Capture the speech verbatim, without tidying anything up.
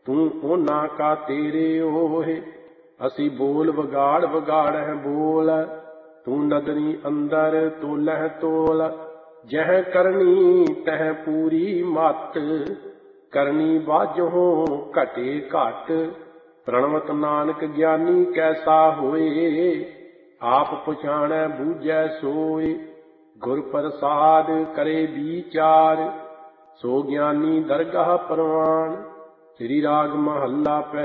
ਤੂੰ ਉਹਨਾਂ ਕਾ ਤੇਰੇ ਓਹੇ। ਅਸੀਂ ਬੋਲ ਵਿਗਾੜ ਵਿਗਾੜਹਿ ਬੋਲ, ਤੂੰ ਨਦਰੀ ਅੰਦਰ ਤੋਲਹਿ ਤੋਲ। ਜਹ ਕਰਨੀ ਤਹ ਪੂਰੀ ਮਤ, ਕਰਨੀ ਬਾਝੋਂ ਘਟੇ ਘਟ। ਪ੍ਰਣਵਤ ਨਾਨਕ ਗਿਆਨੀ ਕੈਸਾ ਹੋਏ, ਆਪ ਪਛਾਣੈ ਬੂਝੈ ਸੋਏ। ਗੁਰ ਪ੍ਰਸਾਦ ਕਰੇ ਵਿਚਾਰ, ਸੋ ਗਿਆਨੀ ਦਰਗਾਹ ਪ੍ਰਵਾਨ। ਸ੍ਰੀ ਰਾਗ ਮਹੱਲਾ ਪਹਿਲਾ।